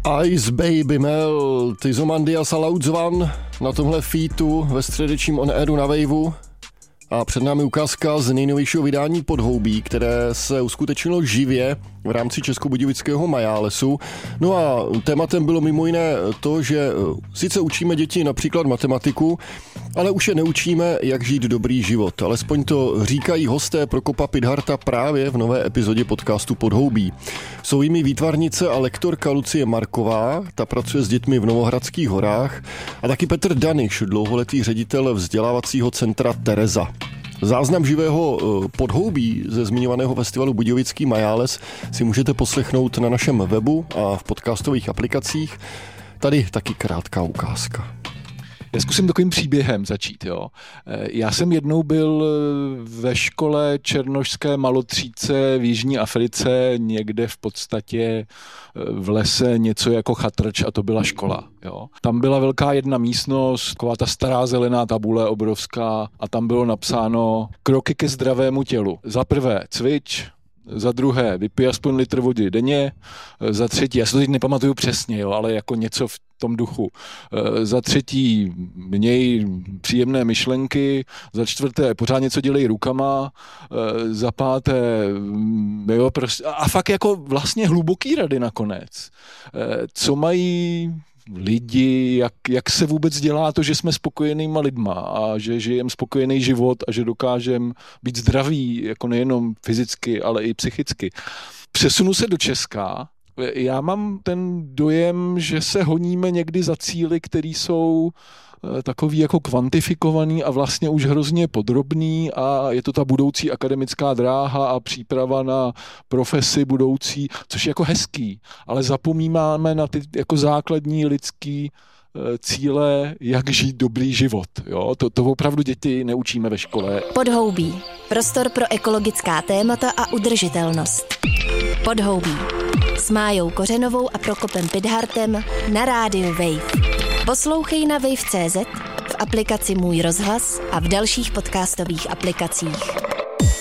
Ice Baby Melt, Izomandias a Laudzvan na tomhle featu ve středečním on airu na Waveu. A před námi ukázka z nejnovějšího vydání Podhoubí, které se uskutečnilo živě v rámci Českobudějovického Majálesu. No a tématem bylo mimo jiné to, že sice učíme děti například matematiku, ale už je neučíme, jak žít dobrý život. Alespoň to říkají hosté Prokopa Pidharta právě v nové epizodě podcastu Podhoubí. Jsou jimi výtvarnice a lektorka Lucie Marková, ta pracuje s dětmi v Novohradských horách, a taky Petr Daniš, dlouholetý ředitel vzdělávacího centra Tereza. Záznam živého Podhoubí ze zmiňovaného festivalu Budějovický Majáles si můžete poslechnout na našem webu a v podcastových aplikacích. Tady taky krátká ukázka. Já zkusím takovým příběhem začít. Jo. Já jsem jednou byl ve škole černošské malotřídce v Jižní Africe, někde v podstatě v lese něco jako chatrč, a to byla škola. Jo. Tam byla velká jedna místnost, taková ta stará zelená tabule obrovská, a tam bylo napsáno kroky ke zdravému tělu. Za prvé cvič, za druhé vypij aspoň litr vody denně, za třetí, já si to teď nepamatuju přesně, jo, ale jako něco v tom duchu, za třetí měj příjemné myšlenky, za čtvrté pořád něco dělej rukama, za páté, jo, prostě, a fakt jako vlastně hluboký rady nakonec. Co mají lidi, jak se vůbec dělá to, že jsme spokojenýma lidma a že žijeme spokojený život a že dokážeme být zdraví, jako nejenom fyzicky, ale i psychicky. Přesunu se do Česka. Já mám ten dojem, že se honíme někdy za cíly, které jsou takový jako kvantifikovaný a vlastně už hrozně podrobný, a je to ta budoucí akademická dráha a příprava na profesi budoucí, což je jako hezký, ale zapomínáme na ty jako základní lidský cíle, jak žít dobrý život. Jo? To opravdu děti neučíme ve škole. Podhoubí. Prostor pro ekologická témata a udržitelnost. Podhoubí. S Májou Kořenovou a Prokopem Pidhartem na rádiu Wave. Poslouchej na wave.cz, v aplikaci Můj rozhlas a v dalších podcastových aplikacích.